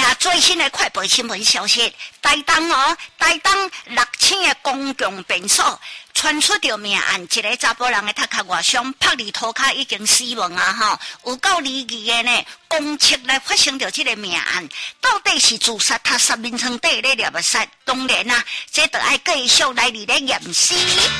那最新的快报新闻消息，台东6000的公共便所传出着命案，一个查甫人的头壳外伤，拍离涂骹已经死亡啊！有够离奇的呢，公厕来发生着这个命案，到底是自杀他杀面床底咧掠杀？当然啦，这都要继续来验尸。